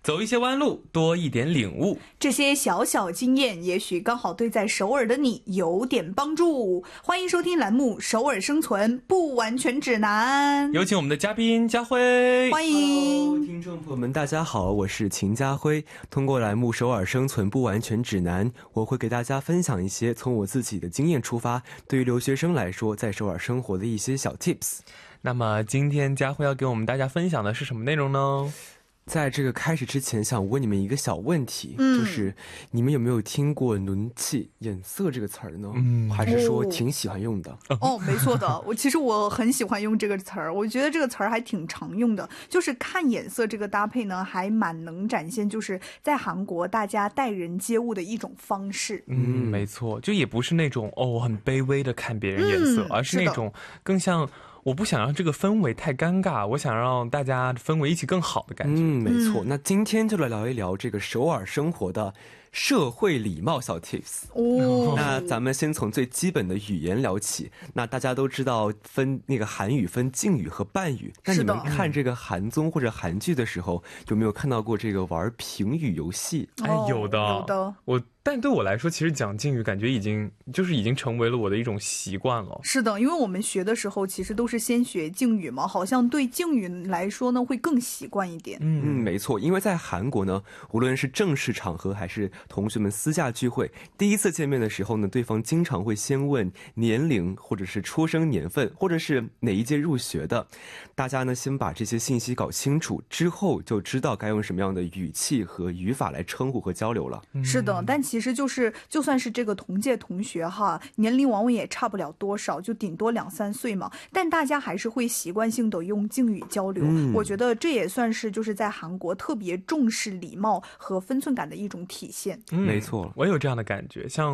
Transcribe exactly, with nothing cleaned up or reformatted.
走一些弯路，多一点领悟， 这些小小经验也许刚好对在首尔的你有点帮助。欢迎收听栏目《首尔生存不完全指南》， 有请我们的嘉宾家辉。 欢迎 Hello, 听众朋友们大家好，我是秦家辉。通过栏目《首尔生存不完全指南》，我会给大家分享一些从我自己的经验出发，对于留学生来说在首尔生活的一些小 tips。 那么今天家辉要给我们大家分享的是什么内容呢？ 在这个开始之前，想问你们一个小问题， 嗯就是你们有没有听过눈치眼色这个词儿呢？ 嗯还是说挺喜欢用的？ 哦，没错的，我其实我很喜欢用这个词儿，我觉得这个词儿还挺常用的，就是看眼色这个搭配呢，还蛮能展现就是在韩国大家待人接物的一种方式。 嗯，没错，就也不是那种哦很卑微的看别人眼色， 嗯而是那种更像我不想让这个氛围太尴尬，我想让大家氛围一起更好的感觉。 嗯，没错。那今天就来聊一聊这个首尔生活的社会礼貌小 tips。 哦， 那咱们先从最基本的语言聊起。那大家都知道分那个韩语分敬语和伴语，那你们看这个韩综或者韩剧的时候，有没有看到过这个玩评语游戏？ 哎，有的， 有的。 我但对我来说，其实讲敬语感觉已经就是已经成为了我的一种习惯了。 是的，因为我们学的时候其实都是先学敬语嘛，好像对敬语来说呢会更习惯一点。 嗯，没错，因为在韩国呢，无论是正式场合还是同学们私下聚会，第一次见面的时候呢，对方经常会先问年龄，或者是出生年份，或者是哪一届入学的。大家呢先把这些信息搞清楚之后，就知道该用什么样的语气和语法来称呼和交流了。 是的，但其实就是就算是这个同届同学哈，年龄往往也差不了多少，就顶多两三岁嘛，但大家还是会习惯性的用敬语交流。 嗯我觉得这也算是就是在韩国特别重视礼貌和分寸感的一种体现。 嗯没错， 我有这样的感觉。像